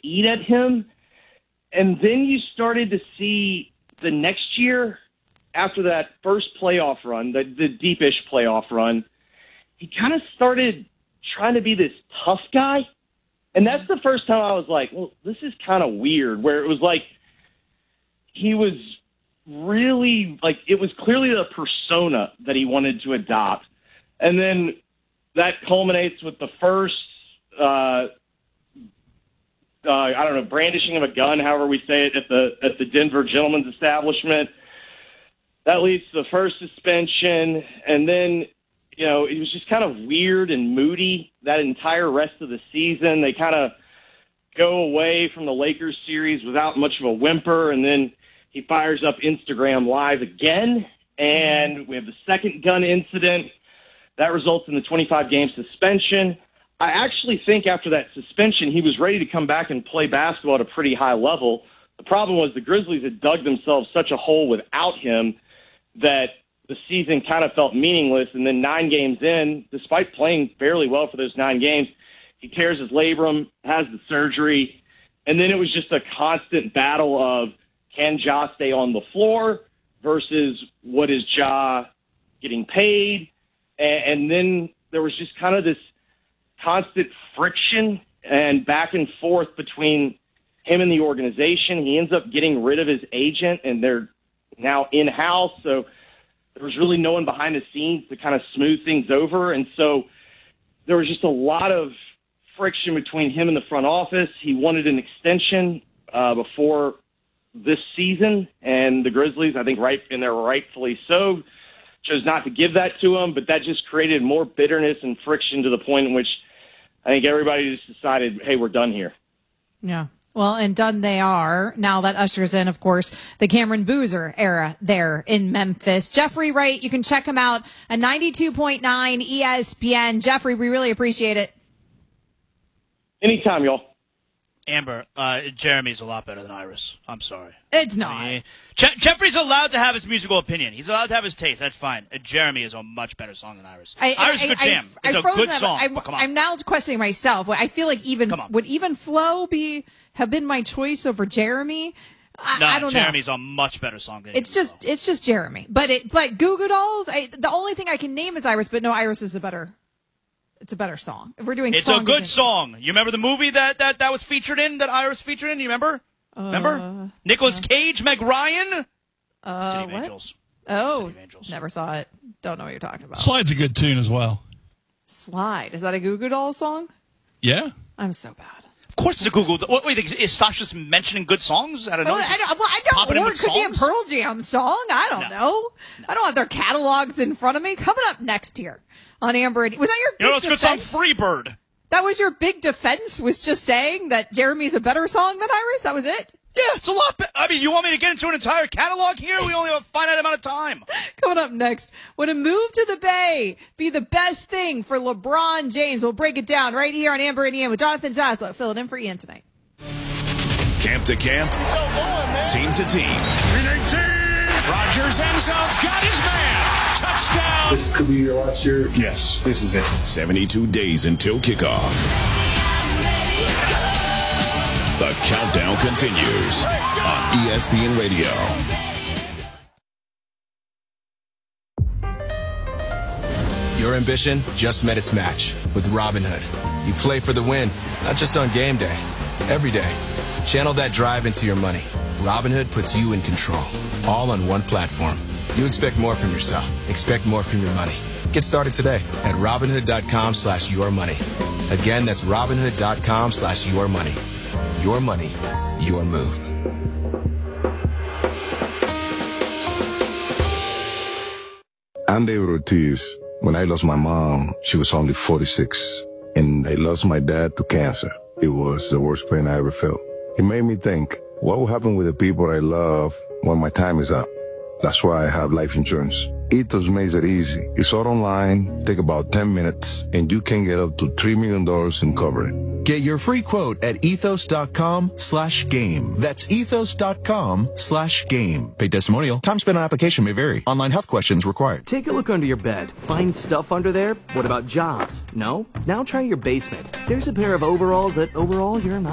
eat at him. And then you started to see the next year, after that first playoff run, the deepish playoff run, he kind of started trying to be this tough guy. And that's the first time I was like, well, this is kind of weird, where it was like he was really, like, it was clearly the persona that he wanted to adopt. And then that culminates with the first, brandishing of a gun, however we say it, at the Denver Gentlemen's Establishment. That leads to the first suspension, and then, it was just kind of weird and moody that entire rest of the season. They kind of go away from the Lakers series without much of a whimper, and then he fires up Instagram Live again, and we have the second gun incident. That results in the 25-game suspension. I actually think after that suspension, he was ready to come back and play basketball at a pretty high level. The problem was the Grizzlies had dug themselves such a hole without him that the season kind of felt meaningless. And then 9 games in, despite playing fairly well for those 9 games, he tears his labrum, has the surgery, and then it was just a constant battle of, can Ja stay on the floor versus what is Ja getting paid? And then there was just kind of this constant friction and back and forth between him and the organization. He ends up getting rid of his agent, and they're now in-house, so there was really no one behind the scenes to kind of smooth things over. And so there was just a lot of friction between him and the front office. He wanted an extension before this season, and the Grizzlies, I think rightfully so, chose not to give that to him, but that just created more bitterness and friction to the point in which I think everybody just decided, hey, we're done here. Yeah. Well, and done they are. Now that ushers in, of course, the Cameron Boozer era there in Memphis. Jeffrey Wright, you can check him out at 92.9 ESPN. Jeffrey, we really appreciate it. Anytime, y'all. Amber, Jeremy's a lot better than Iris. I'm sorry. It's not. I mean, Jeffrey's allowed to have his musical opinion. He's allowed to have his taste. That's fine. Jeremy is a much better song than Iris. Iris is a good jam. It's a good song. Come on. I'm now questioning myself. I feel like would even Flow have been my choice over Jeremy? I don't know. Jeremy's a much better song than it's just Jeremy. But Goo Goo Dolls, the only thing I can name is Iris, but no, Iris is a better song. If we're doing it's a good song. You remember the movie that was featured in, that Iris featured in? You remember? Remember? Nicolas Cage, Meg Ryan? City of Angels. Oh, City of Angels. Never saw it. Don't know what you're talking about. Slide's a good tune as well. Slide. Is that a Goo Goo Dolls song? Yeah. I'm so bad. Of course it's a Google. Wait, is Sasha just mentioning good songs? I don't know. I don't. Or it could be a Pearl Jam song. I don't know. I don't have their catalogs in front of me. Coming up next here on Amber. Was that your big defense? Good song, Freebird. That was your big defense, was just saying that Jeremy's a better song than Iris? That was it? Yeah, it's a lot. I mean, you want me to get into an entire catalog here? We only have a finite amount of time. Coming up next, would a move to the Bay be the best thing for LeBron James? We'll break it down right here on Amber and Ian with Jonathan Zaslow filling in for Ian tonight. Camp to camp, team to team. Rodgers end zone's got his man. Touchdown. This could be your last year. Yes, this is it. 72 days until kickoff. The countdown continues on ESPN Radio. Your ambition just met its match with Robinhood. You play for the win, not just on game day, every day. Channel that drive into your money. Robinhood puts you in control, all on one platform. You expect more from yourself. Expect more from your money. Get started today at Robinhood.com/yourmoney. Again, that's Robinhood.com/yourmoney. Your money, your move. I'm David Ortiz. When I lost my mom, she was only 46. And I lost my dad to cancer. It was the worst pain I ever felt. It made me think, what will happen with the people I love when my time is up? That's why I have life insurance. Ethos makes it easy. It's all online, take about 10 minutes, and you can get up to $3 million in coverage. Get your free quote at ethos.com/game. That's ethos.com/game. Paid testimonial. Time spent on application may vary. Online health questions required. Take a look under your bed. Find stuff under there? What about jobs? No? Now try your basement. There's a pair of overalls that overall you're not